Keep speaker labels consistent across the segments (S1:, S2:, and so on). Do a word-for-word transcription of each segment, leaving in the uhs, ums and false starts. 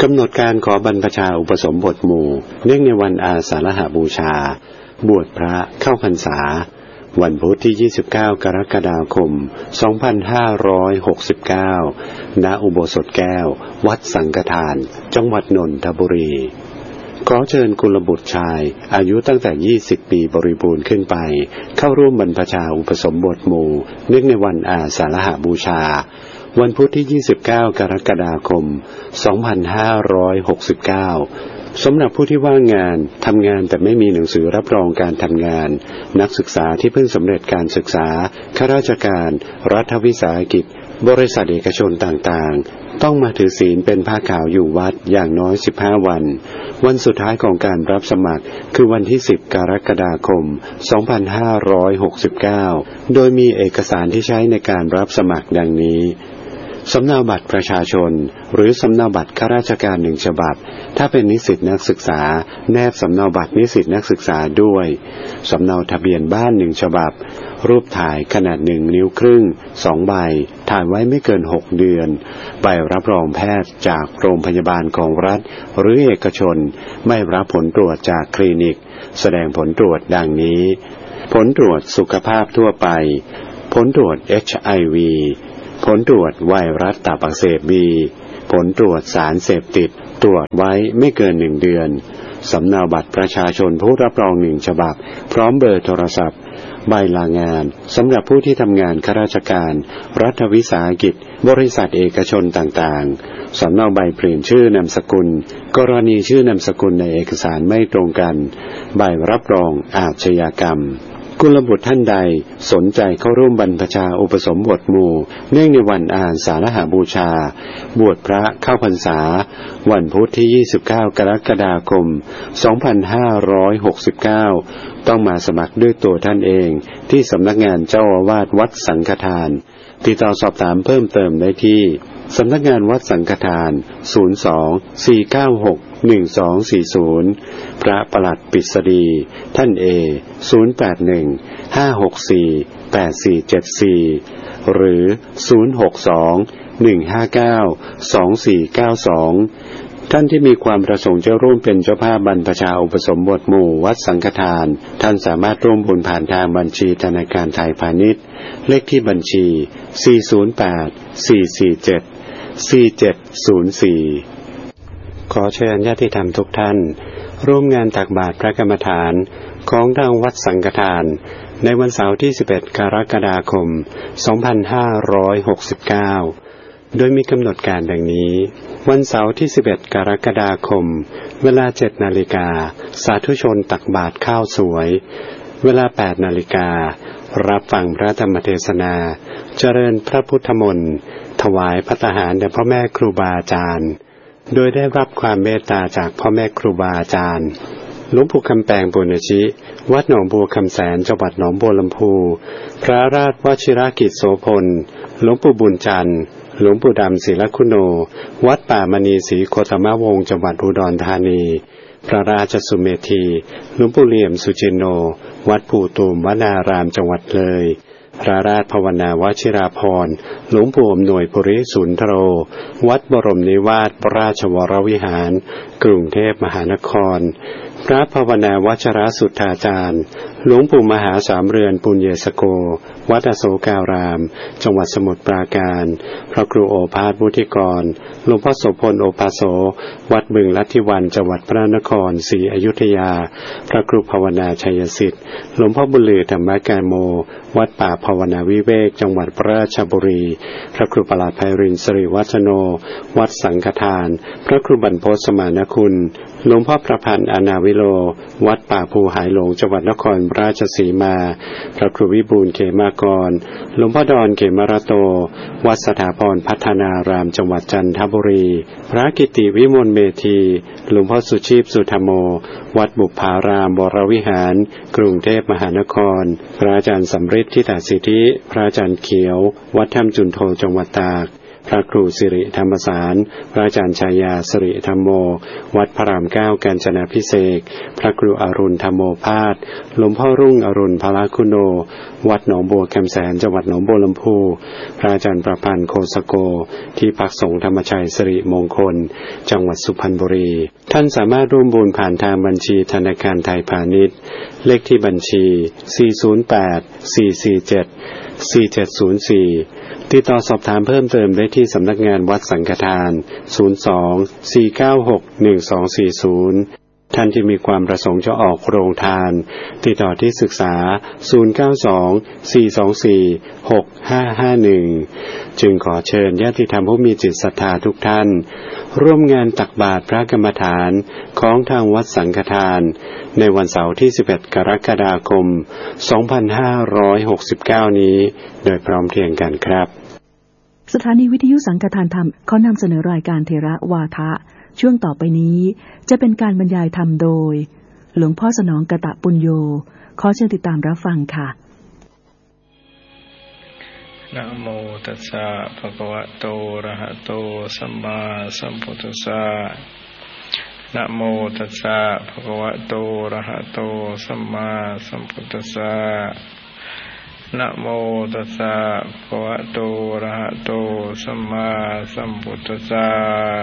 S1: กำหนดการขอบรรพชาอุปสมบทหมู่เนื่องในวันอาสาฬหบูชาบวชพระเข้าพรรษาวันพุธที่ยี่สิบเก้ากรกฎาคมสองพันห้าร้อยหกสิบเก้าณอุโบสถแก้ววัดสังฆทานจังหวัดนนทบุรีขอเชิญกุลบุตรชายอายุตั้งแต่ยี่สิบปีบริบูรณ์ขึ้นไปเข้าร่วมบรรพชาอุปสมบทหมู่เนื่องในวันอาสาฬหบูชาวันพุธที่ยี่สิบเก้ากรกฎาคมสองพันห้าร้อยหกสิบเก้าสำหรับผู้ที่ว่างงานทำงานแต่ไม่มีหนังสือรับรองการทำงานนักศึกษาที่เพิ่งสำเร็จการศึกษาข้าราชการรัฐวิสาหกิจบริษัทเอกชนต่างๆต้องมาถือศีลเป็นผ้าขาวอยู่วัดอย่างน้อยสิบห้าวันวันสุดท้ายของการรับสมัครคือวันที่สิบกรกฎาคมสองพันห้าร้อยหกสิบเก้าโดยมีเอกสารที่ใช้ในการรับสมัครดังนี้สำเนาบัตรประชาชนหรือสำเนาบัตรข้าราชการหนึ่งฉบับถ้าเป็นนิสิตนักศึกษาแนบสำเนาบัตรนิสิตนักศึกษาด้วยสำเนาทะเบียนบ้านหนึ่งฉบับรูปถ่ายขนาดหนึ่งนิ้วครึ่งสองใบถ่ายไว้ไม่เกินหกเดือนใบรับรองแพทย์จากโรงพยาบาลของรัฐหรือเอกชนไม่รับผลตรวจจากคลินิกแสดงผลตรวจดังนี้ผลตรวจสุขภาพทั่วไปผลตรวจ เอช ไอ วี ผลตรวจไวรัสตับอักเสบ บี ผลตรวจสารเสพติดตรวจไว้ไม่เกินหนึ่งเดือนสำเนาบัตรประชาชนผู้รับรองหนึ่งฉบับพร้อมเบอร์โทรศัพท์ใบลางานสำหรับผู้ที่ทำงานข้าราชการรัฐวิสาหกิจบริษัทเอกชนต่างๆสำเนาใบเปลี่ยนชื่อนามสกุลกรณีชื่อนามสกุลในเอกสารไม่ตรงกันใบรับรองอาชญากรรมกุลบุตรท่านใดสนใจเข้าร่วมบรรพชาอุปสมบทหมู่เนื่องในวันอาสาฬหบูชาบวชพระเข้าพรรษาวันพุธที่ยี่สิบเก้ากรกฎาคมสองพันห้าร้อยหกสิบเก้าต้องมาสมัครด้วยตัวท่านเองที่สำนักงานเจ้าอาวาสวัดสังฆทานติดต่อสอบถามเพิ่มเติมได้ที่สำนักงานวัดสังฆทานศูนย์ สอง สี่ เก้า หก หนึ่ง สอง สี่ ศูนย์พระปลัดปิษฎีท่านเอศูนย์ แปด หนึ่ง ห้า หก สี่ แปด สี่ เจ็ด สี่หรือศูนย์ หก สอง หนึ่ง ห้า เก้า สอง สี่ เก้า สองท่านที่มีความประสงค์จะร่วมเป็นเจ้าภาพบรรพชาอุปสมบทหมู่วัดสังฆทานท่านสามารถร่วมบุญผ่านทางบัญชีธนาคารไทยพาณิชย์เลขที่บัญชีสี่ ศูนย์ แปด สี่ สี่ เจ็ด สี่ เจ็ด ศูนย์ สี่ขอเชิญญาติธรรมทุกท่านร่วมงานตักบาตรพระกรรมฐานของทางวัดสังฆทานในวันเสาร์ที่สิบเอ็ดกรกฎาคมสองพันห้าร้อยหกสิบเก้าโดยมีกำหนดการดังนี้วันเสาร์ที่สิบเอ็ดกรกฎาคมเวลาเจ็ดนาฬิกาสาธุชนตักบาตรข้าวสวยเวลาแปดนาฬิการับฟังพระธรรมเทศนาเจริญพระพุทธมนต์ถวายภัตตาหารแด่พ่อแม่ครูบาอาจารย์โดยได้รับความเมตตาจากพ่อแม่ครูบาอาจารย์หลวงปู่คำแปงปุณณชิวัดหนองบัวคำแสนจังหวัดหนองบัวลำพูพระราชวชิรกิจโสพลหลวงปู่บุญจันทร์หลวงปู่ดำศิลคุโนวัดป่ามณีศรีโคตมวงศ์จังหวัดอุดรธานีพระราชสุเมธีหลวงปู่เหลี่ยมสุจินโนวัดปู่ตูมวนารามจังหวัดเลยพระราชภาวนาวชิราภรณ์หลวงปู่อำนวยปุริสุนทโรวัดบรมนิวาสราชวรวิหารกรุงเทพมหานครพระภาวนาวัชรสุทธาจารย์หลวงปู่มหาสามเรือนปุญเยสโกวัดอโศการามจังหวัดสมุทรปราการพระครูโอภาสวุฒิกรหลวงพ่อโสพลโอภาโสวัดบึงลัทธิวันจังหวัดพระนครศรีอยุธยาพระครูภาวนาชัยสิทธิ์หลวงพ่อบุญลือธรรมกาโมวัดป่าภาวนาวิเวกจังหวัดราชบุรีพระครูประหลัดไพรินทร์สิริวัฒโนวัดสังฆทานพระครูบรรพตสมานคุณหลวงพ่อประพันธ์อนาวิโลวัดป่าภูหายหลงจังหวัดนครราชสีมาพระครูวิบูลย์เขมากรหลวงพ่อดอนเขมรโตวัดสถาพรพัฒนารามจังหวัดจันทบุรีพระกิติวิมลเมธีหลวงพ่อสุชีพสุธรรมโมวัดบุพารามวรวิหารกรุงเทพมหานครพระอาจารย์สำริดทิฏฐสิทธิพระอาจารย์เขียววัดถ้ำจุนโทจังหวัดตากพระครูสิริธรรมสารพระอาจารย์ชายาสิริธรรมโมวัดพระรามเก้ากาญจนาภิเษกพระครูอรุณธรรมโมภาสหลวงพ่อรุ่งอรุณพละคุโนวัดหนองบัวแคมแสนจังหวัดหนองบัวลำพูพระอาจารย์ประพันธ์โคสโกที่พักสงฆ์ธรรมชัยสิริมงคลจังหวัดสุพรรณบุรีท่านสามารถร่วมบุญผ่านทางบัญชีธนาคารไทยพาณิชย์เลขที่บัญชีสี่ ศูนย์ แปด สี่ สี่ เจ็ด สี่ เจ็ด ศูนย์ สี่ติดต่อสอบถามเพิ่มเติมได้ที่สำนักงานวัดสังฆทานศูนย์ สอง สี่ เก้า หก หนึ่ง สอง สี่ ศูนย์ท่านที่มีความประสงค์จะออกโรงทานติดต่อที่ศึกษาศูนย์ เก้า สอง สี่ สอง สี่ หก ห้า ห้า หนึ่งจึงขอเชิญญาติธรรมผู้มีจิตศรัทธาทุกท่านร่วมงานตักบาตรพระกรรมฐานของทางวัดสังฆทานในวันเสาร์ที่สิบเอ็ดกรกฎาคมสองพันห้าร้อยหกสิบเก้านี้โดยพร้อมเพรียงกันครับ
S2: สถานีวิทยุสังฆทานธรรมขอนำเสนอรายการเทระวาทะช่วงต่อไปนี้จะเป็นการบรรยายธรรมโดยหลวงพ่อสนองกตปุญโญขอเชิญติดตามรับฟังค่ะ
S3: นะโมตัสสะภะคะวะโตอะระหะโตสัมมาสัมพุทธัสสะนะโมตัสสะภะคะวะโตอะระหะโตสัมมาสัมพุทธัสสะนะโมตัสสะภะคะวะโตอะระหะโตสัมมาสัมพุทธัสสะ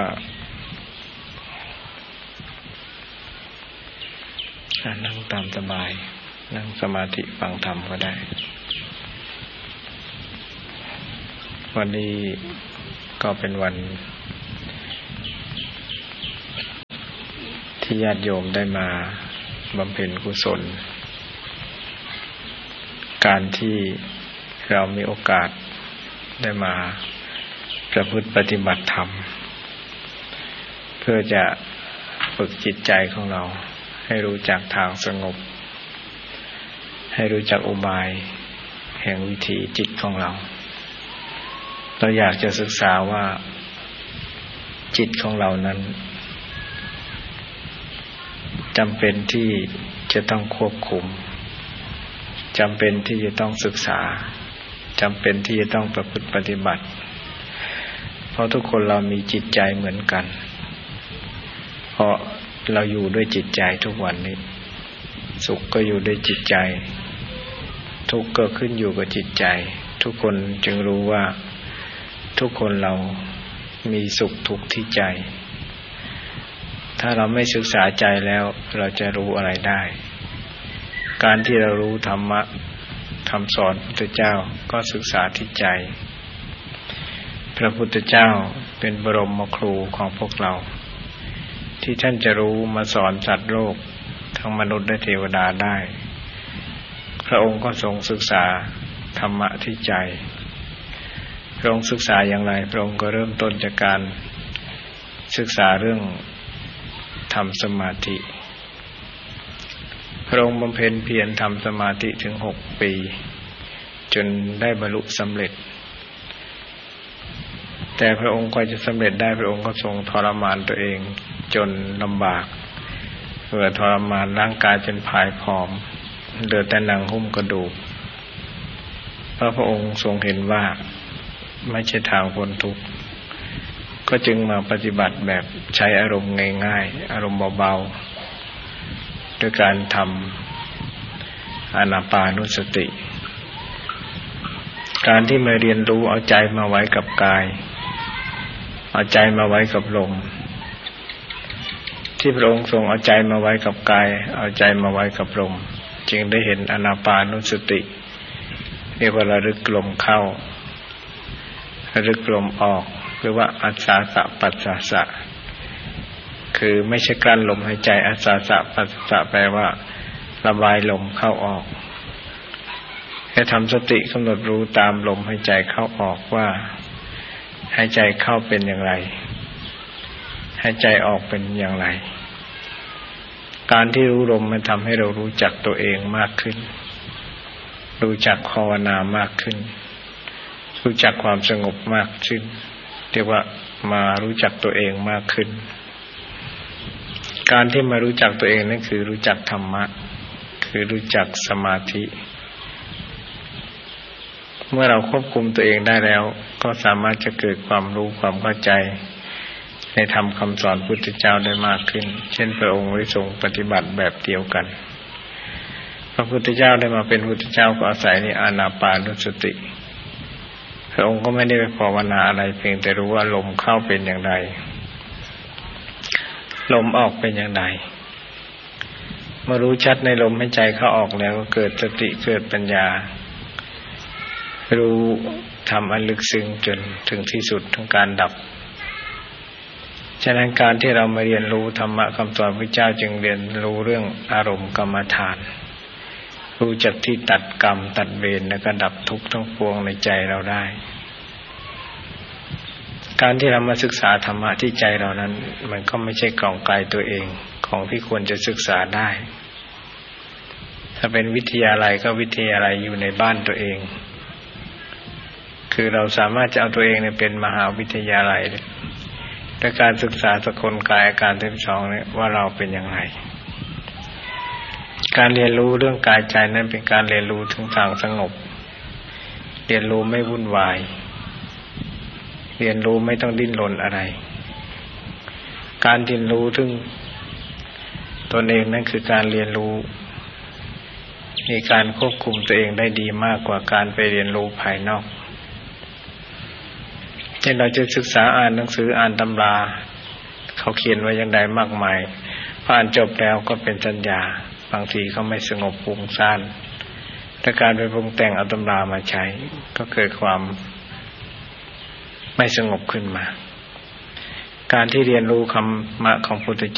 S3: นั่งตามสบายนั่งสมาธิฟังธรรมก็ได้วันนี้ก็เป็นวันที่ญาติโยมได้มาบำเพ็ญกุศลการที่เรามีโอกาสได้มาประพฤติปฏิบัติธรรมเพื่อจะฝึกจิตใจของเราให้รู้จักทางสงบให้รู้จักอุบายแห่งวิถีจิตของเราเราอยากจะศึกษาว่าจิตของเรานั้นจำเป็นที่จะต้องควบคุมจำเป็นที่จะต้องศึกษาจำเป็นที่จะต้องประพฤติปฏิบัติเพราะทุกคนเรามีจิตใจเหมือนกันเพราะเราอยู่ด้วยจิตใจทุกวันนี้สุขก็อยู่ด้วยจิตใจทุกข์ก็ขึ้นอยู่กับจิตใจทุกคนจึงรู้ว่าทุกคนเรามีสุขทุกข์ที่ใจถ้าเราไม่ศึกษาใจแล้วเราจะรู้อะไรได้การที่เรารู้ธรรมะคำสอนพระพุทธเจ้าก็ศึกษาที่ใจพระพุทธเจ้าเป็นบรมครูของพวกเราที่ท่านจะรู้มาสอนสัตว์โลกทั้งมนุษย์และเทวดาได้พระองค์ก็ทรงศึกษาธรรมะที่ใจพระองค์ศึกษาอย่างไรพระองค์ก็เริ่มต้นจากการศึกษาเรื่องทำสมาธิพระองค์บำเพ็ญเพียรทำสมาธิถึงหกปีจนได้บรรลุสำเร็จแต่พระองค์กว่าจะสำเร็จได้พระองค์ก็ทรงทรมานตัวเองจนลำบากเพื่อทรมานร่างกายจนผายผอมเหลือแต่หนังหุ้มกระดูกเพราะพระองค์ทรงเห็นว่าไม่ใช่ทางพ้นทุกข์ก็จึงมาปฏิบัติแบบใช้อารมณ์ง่ายๆอารมณ์เบาๆด้วยการทำอานาปานุสติการที่มาเรียนรู้เอาใจมาไว้กับกายเอาใจมาไว้กับลมที่พระองค์ทรงเอาใจมาไว้กับกายเอาใจมาไว้กับลมจึงได้เห็นอานาปานุสติเรียกว่าระลึกลมเข้าระลึกลมออกหรือว่าอัสสาสะปัสสะสะคือไม่ใช่กลั้นลมหายใจอัสสาสะปัสสะสะแปลว่าระบายลมเข้าออกให้ทำสติกำหนดรู้ตามลมหายใจเข้าออกว่าหายใจเข้าเป็นอย่างไรหายใจออกเป็นอย่างไรการที่รู้ลมมันทำให้เรารู้จักตัวเองมากขึ้นรู้จักภาวนามากขึ้นรู้จักความสงบมากขึ้นเรียกว่ามารู้จักตัวเองมากขึ้นการที่มารู้จักตัวเองนั่นคือรู้จักธรรมะคือรู้จักสมาธิเมื่อเราควบคุมตัวเองได้แล้วก็สามารถจะเกิดความรู้ความเข้าใจในธรรมคำสอนพุทธเจ้าได้มากขึ้นเช่นพระองค์ได้ทรงปฏิบัติแบบเดียวกันพระพุทธเจ้าได้มาเป็นพุทธเจ้าก็อาศัยในอานาปานุสติพระองค์ก็ไม่ได้ไปภาวนาอะไรเพียงแต่รู้ว่าลมเข้าเป็นอย่างไรลมออกเป็นอย่างไรเมื่อรู้ชัดในลมหายใจเข้าออกแล้วก็เกิดสติเกิดปัญญารู้ทำอันลึกซึ้งจนถึงที่สุดของการดับฉะนั้นการที่เรามาเรียนรู้ธรรมะคำสอนพระเจ้าจึงเรียนรู้เรื่องอารมณ์กรรมฐานรู้จักที่ตัดกรรมตัดเวรและก็ดับทุกข์ทั้งปวงในใจเราได้การที่เรามาศึกษาธรรมะที่ใจเรานั้นมันก็ไม่ใช่กล่องกายตัวเองของที่ควรจะศึกษาได้ถ้าเป็นวิทยาลัยก็วิทยาลัยอยู่ในบ้านตัวเองคือเราสามารถจะเอาตัวเองเนี่ยเป็นมหาวิทยาลัยในการศึกษาสกลกายอาการทั้งสองเนี่ยว่าเราเป็นอย่างไรการเรียนรู้เรื่องกายใจนั้นเป็นการเรียนรู้ถึงทางสงบเรียนรู้ไม่วุ่นวายเรียนรู้ไม่ต้องดิ้นรนอะไรการเรียนรู้ถึงตนเองนั่นคือการเรียนรู้มีการควบคุมตัวเองได้ดีมากกว่าการไปเรียนรู้ภายนอกเช่นเราจะศึกษาอ่านหนังสืออ่านตำราเขาเขียนไว้อย่างใดมากมายพออ่านจบแล้วก็เป็นสัญญาบางทีเขาไม่สงบฟุ้งซ่านแต่การไปปรุงแต่งเอาตำรามาใช้ก็เกิดความไม่สงบขึ้นมาการที่เรียนรู้คำของพุทธเจ้า